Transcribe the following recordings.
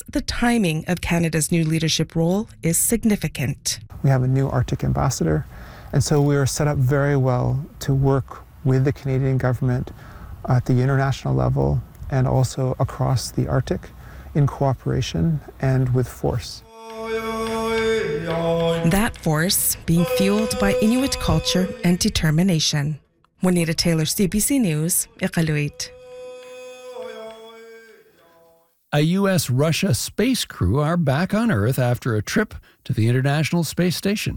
the timing of Canada's new leadership role is significant. We have a new Arctic ambassador, and so we are set up very well to work with the Canadian government at the international level and also across the Arctic in cooperation and with force. That force being fueled by Inuit culture and determination. Juanita Taylor, CBC News, Iqaluit. A U.S.-Russia space crew are back on Earth after a trip to the International Space Station.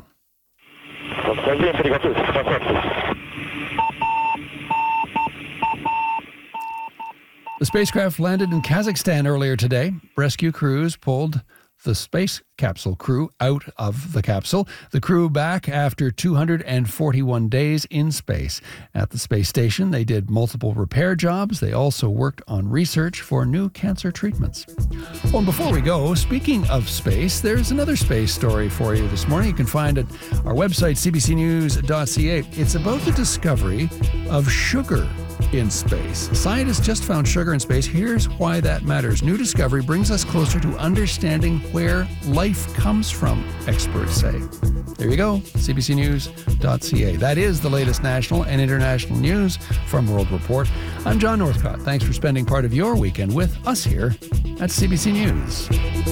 The spacecraft landed in Kazakhstan earlier today. Rescue crews pulled the space capsule crew out of the capsule. The crew back after 241 days in space. At the space station, they did multiple repair jobs. They also worked on research for new cancer treatments. Well, and before we go, speaking of space, there's another space story for you this morning. You can find it at our website, cbcnews.ca. It's about the discovery of sugar in space. Scientists just found sugar in space. Here's why that matters. New discovery brings us closer to understanding where life comes from, experts say. There you go, cbcnews.ca. That is the latest national and international news from World Report. I'm John Northcott. Thanks for spending part of your weekend with us here at CBC News.